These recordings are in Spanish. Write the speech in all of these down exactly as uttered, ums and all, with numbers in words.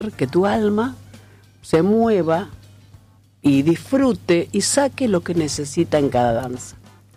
que tu alma se mueva y disfrute y saque lo que necesita en cada danza.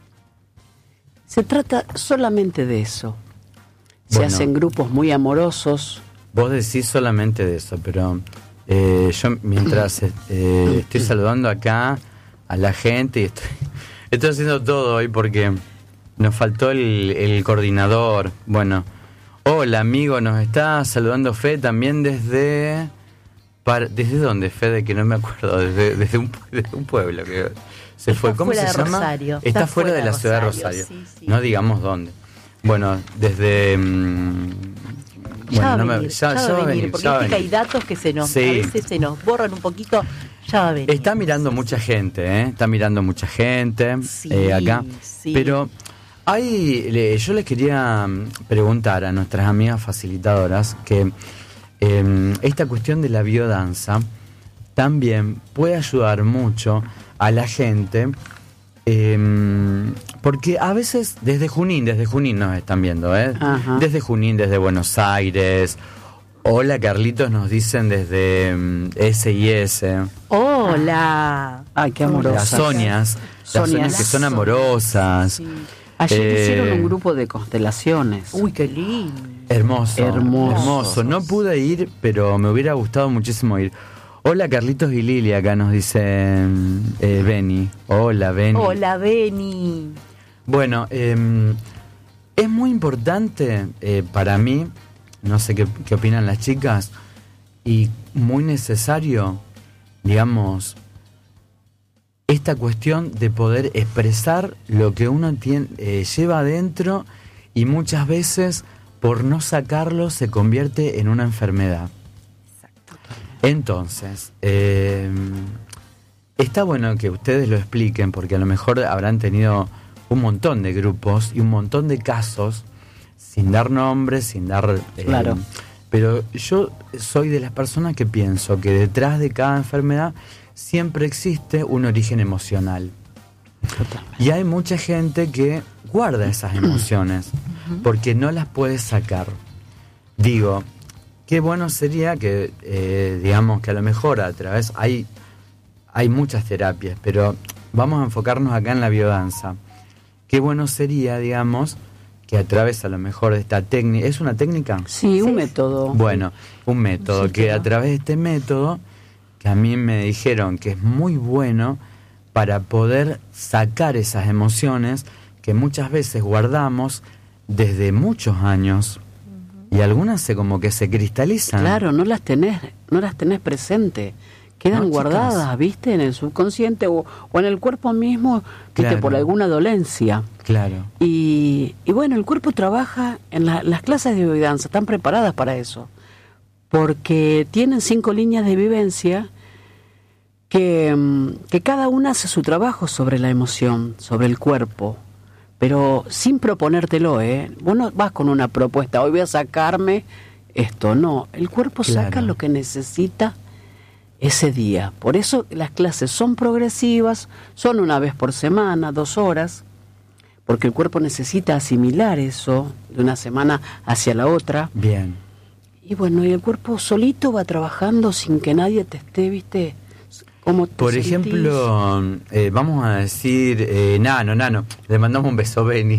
Se trata solamente de eso. Se Bueno, hacen grupos muy amorosos. Vos decís solamente de eso, pero eh, yo mientras eh, estoy saludando acá a la gente y estoy, estoy haciendo todo hoy porque nos faltó el, el coordinador. Bueno, hola amigo, nos está saludando Fe también desde... Para, ¿Desde dónde, Fede? Que no me acuerdo. Desde, desde, un, desde un pueblo que se está fue. ¿Cómo se llama? Rosario. Está, está fuera, fuera de la ciudad de Rosario. Sí, sí. No digamos dónde. Bueno, desde... Mmm, ya bueno, va no a venir, me, ya, ya, ya va va a venir, venir, porque ya va es que hay venir. datos que se nos, Sí. a veces se nos borran un poquito, ya va a venir. Está mirando mucha gente, ¿eh? Está mirando mucha gente sí, eh, acá. Sí. Pero hay, le, yo les quería preguntar a nuestras amigas facilitadoras que eh, esta cuestión de la biodanza también puede ayudar mucho a la gente, eh, porque a veces desde Junín, desde Junín nos están viendo, ¿eh? Ajá. Desde Junín, desde Buenos Aires. Hola Carlitos, nos dicen desde um, S I S. Hola. Ay, qué amorosas. Las Sonias, las Sonias. Sonias que son amorosas. Sí. Ayer Eh, hicieron un grupo de constelaciones. Uy, qué lindo. Hermoso, Hermoso. hermoso. No pude ir, pero me hubiera gustado muchísimo ir. Hola Carlitos y Lili, acá nos dice eh, Beni. Hola Beni. Hola, Beni. Bueno, eh, es muy importante eh, para mí, no sé qué, qué opinan las chicas, y muy necesario, digamos, esta cuestión de poder expresar lo que uno tiene, eh, lleva adentro y muchas veces por no sacarlo se convierte en una enfermedad. Entonces, eh, está bueno que ustedes lo expliquen porque a lo mejor habrán tenido un montón de grupos y un montón de casos sin dar nombres, sin dar... Eh, Claro. Pero yo soy de las personas que pienso que detrás de cada enfermedad siempre existe un origen emocional. Y hay mucha gente que guarda esas emociones porque no las puede sacar. Digo, qué bueno sería que, eh, digamos, que a lo mejor a través... Hay, hay muchas terapias, pero vamos a enfocarnos acá en la biodanza. Qué bueno sería, digamos, que a través a lo mejor de esta técnica... ¿Es una técnica? Sí, un método. Bueno, un método, Sí, que claro. a través de este método, que a mí me dijeron que es muy bueno para poder sacar esas emociones que muchas veces guardamos desde muchos años y algunas se como que se cristalizan. Claro, no las tenés, no las tenés presente. Quedan No, guardadas, chicas. ¿viste? En el subconsciente o, o en el cuerpo mismo, ¿viste? Claro. Por alguna dolencia. Claro. Y, y bueno, el cuerpo trabaja en la- las clases de biodanza, están preparadas para eso. Porque tienen cinco líneas de vivencia que, mm, que cada una hace su trabajo sobre la emoción, sobre el cuerpo. Pero sin proponértelo, ¿eh? Vos no vas con una propuesta, hoy voy a sacarme esto. No, el cuerpo saca Claro. lo que necesita ese día. Por eso las clases son progresivas, son una vez por semana, dos horas, porque el cuerpo necesita asimilar eso de una semana hacia la otra. Bien. Y bueno, y el cuerpo solito va trabajando sin que nadie te esté, ¿viste? ¿Cómo te Por sentís? ejemplo, eh, vamos a decir, eh, Nano, Nano, le mandamos un beso, Beni.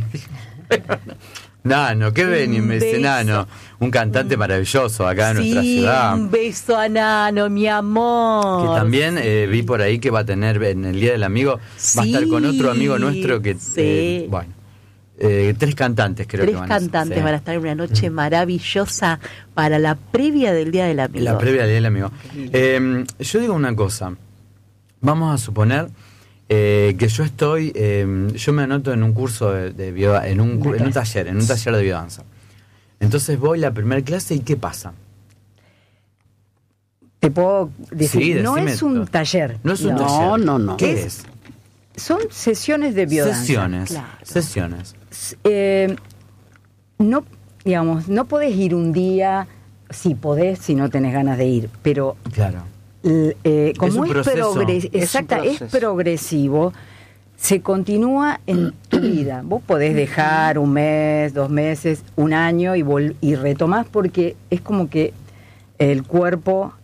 Nano, ¿qué Beni? Un Me dice beso. Nano, un cantante maravilloso acá en Sí, nuestra ciudad. un beso a Nano, mi amor. Que también eh, vi por ahí que va a tener en el Día del Amigo, va a estar Sí, con otro amigo nuestro que, sí. eh, bueno, eh, tres cantantes creo Tres que van a ser, cantantes sí. van a estar en una noche maravillosa para la previa del Día del Amigo. La previa del Día del Amigo. Eh, yo digo una cosa, vamos a suponer eh, que yo estoy, eh, yo me anoto en un curso de, de bio, en un, cu- en un taller, en un taller de biodanza. Entonces voy a la primera clase y ¿qué pasa? Te puedo decir, Sí, no decime es un todo. taller. No es un No, taller. no, no. ¿Qué Es- es? Son sesiones de biodanza. Sesiones. claro. Sesiones. S- eh, no, digamos, no podés ir un día, si podés, si no tenés ganas de ir, pero Claro. l- eh, como un es, proceso. progre- Es un exacta, es proceso. progresivo, se continúa en tu vida. Vos podés dejar un mes, dos meses, un año y, vol- y retomás porque es como que el cuerpo